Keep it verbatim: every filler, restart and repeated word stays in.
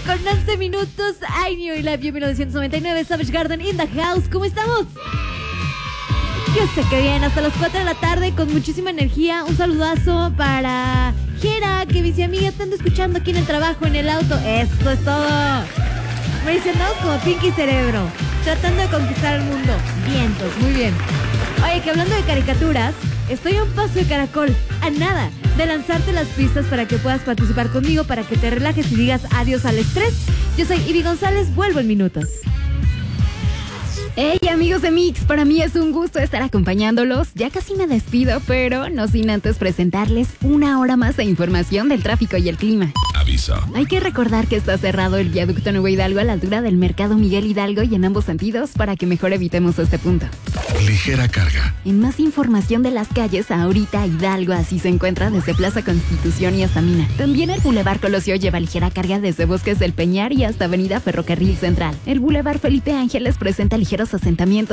con once minutos. I Knew I Love You mil novecientos noventa y nueve, Savage Garden in the house. ¿Cómo estamos? Yo sé que bien, hasta las cuatro de la tarde con muchísima energía. Un saludazo para Jera, que mis amigas están escuchando aquí en el trabajo, en el auto. Eso es todo. Me dicen, andamos como Pinky Cerebro, tratando de conquistar el mundo. Vientos, muy bien. Oye, que hablando de caricaturas, estoy a un paso de Caracol, a nada de lanzarte las pistas para que puedas participar conmigo, para que te relajes y digas adiós al estrés. Yo soy Ivy González, vuelvo en minutos. Hey amigos de Mix, para mí es un gusto estar acompañándolos. Ya casi me despido, pero no sin antes presentarles una hora más de información del tráfico y el clima. Aviso. Hay que recordar que está cerrado el viaducto Nuevo Hidalgo a la altura del Mercado Miguel Hidalgo y en ambos sentidos para que mejor evitemos este punto. Ligera carga. En más información de las calles, ahorita Hidalgo así se encuentra desde Plaza Constitución y hasta Mina. También el Boulevard Colosio lleva ligera carga desde Bosques del Peñar y hasta Avenida Ferrocarril Central. El Boulevard Felipe Ángeles presenta ligeros asentamientos